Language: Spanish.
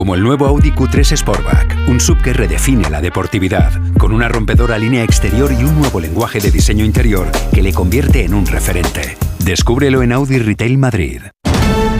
Como el nuevo Audi Q3 Sportback, un SUV que redefine la deportividad, con una rompedora línea exterior y un nuevo lenguaje de diseño interior que le convierte en un referente. Descúbrelo en Audi Retail Madrid.